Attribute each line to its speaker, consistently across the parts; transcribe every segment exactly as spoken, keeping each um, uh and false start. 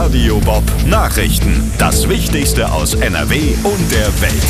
Speaker 1: Radio Bob Nachrichten. Das Wichtigste aus N R W und der Welt.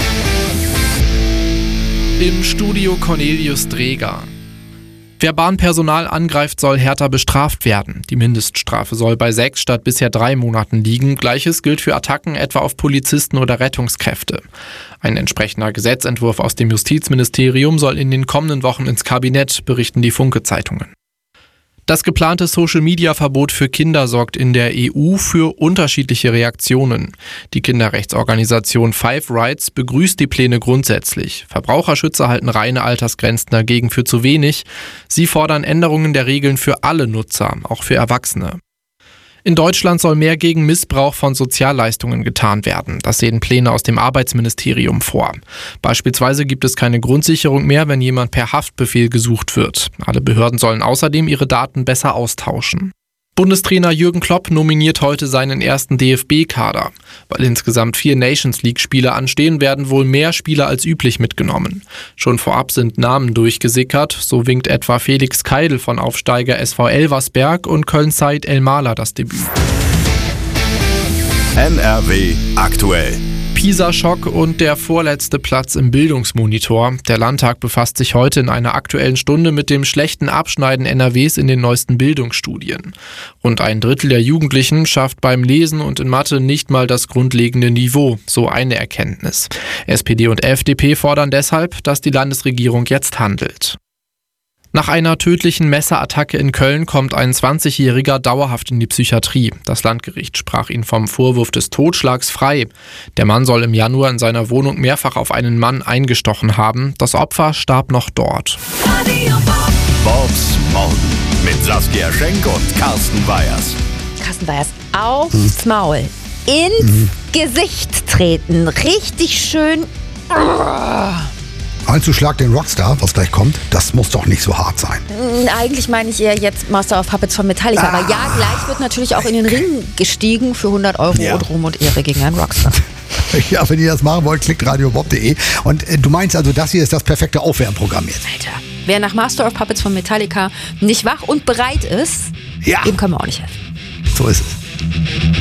Speaker 2: Im Studio Cornelius Dreger. Wer Bahnpersonal angreift, soll härter bestraft werden. Die Mindeststrafe soll bei sechs statt bisher drei Monaten liegen. Gleiches gilt für Attacken etwa auf Polizisten oder Rettungskräfte. Ein entsprechender Gesetzentwurf aus dem Justizministerium soll in den kommenden Wochen ins Kabinett, berichten die Funke-Zeitungen. Das geplante Social-Media-Verbot für Kinder sorgt in der E U für unterschiedliche Reaktionen. Die Kinderrechtsorganisation Five Rights begrüßt die Pläne grundsätzlich. Verbraucherschützer halten reine Altersgrenzen dagegen für zu wenig. Sie fordern Änderungen der Regeln für alle Nutzer, auch für Erwachsene. In Deutschland soll mehr gegen Missbrauch von Sozialleistungen getan werden. Das sehen Pläne aus dem Arbeitsministerium vor. Beispielsweise gibt es keine Grundsicherung mehr, wenn jemand per Haftbefehl gesucht wird. Alle Behörden sollen außerdem ihre Daten besser austauschen. Bundestrainer Jürgen Klopp nominiert heute seinen ersten D F B-Kader. Weil insgesamt vier Nations-League-Spiele anstehen, werden wohl mehr Spieler als üblich mitgenommen. Schon vorab sind Namen durchgesickert. So winkt etwa Felix Keidl von Aufsteiger S V Elversberg und Köln-Said El-Mala das Debüt.
Speaker 1: N R W aktuell.
Speaker 2: PISA-Schock und der vorletzte Platz im Bildungsmonitor. Der Landtag befasst sich heute in einer aktuellen Stunde mit dem schlechten Abschneiden N R Ws in den neuesten Bildungsstudien. Rund ein Drittel der Jugendlichen schafft beim Lesen und in Mathe nicht mal das grundlegende Niveau, so eine Erkenntnis. S P D und F D P fordern deshalb, dass die Landesregierung jetzt handelt. Nach einer tödlichen Messerattacke in Köln kommt ein zwanzigjähriger dauerhaft in die Psychiatrie. Das Landgericht sprach ihn vom Vorwurf des Totschlags frei. Der Mann soll im Januar in seiner Wohnung mehrfach auf einen Mann eingestochen haben. Das Opfer starb noch dort.
Speaker 1: Bobs Morgen mit Saskia Schenk und Carsten Weyers.
Speaker 3: Carsten Weyers, aufs Maul, ins mhm. Gesicht treten, richtig schön.
Speaker 4: Also Schlag den Rockstar, was gleich kommt, das muss doch nicht so hart sein.
Speaker 3: Eigentlich meine ich eher jetzt Master of Puppets von Metallica. Ah. Aber ja, gleich wird natürlich auch in den Ring gestiegen für hundert Euro ja. und Ruhm und Ehre gegen einen Rockstar.
Speaker 4: Ja, wenn ihr das machen wollt, klickt radio bob punkt de. Und äh, du meinst also, das hier ist das perfekte Aufwärmprogramm jetzt?
Speaker 3: Alter, wer nach Master of Puppets von Metallica nicht wach und bereit ist, ja. dem können wir auch nicht helfen.
Speaker 4: So ist es.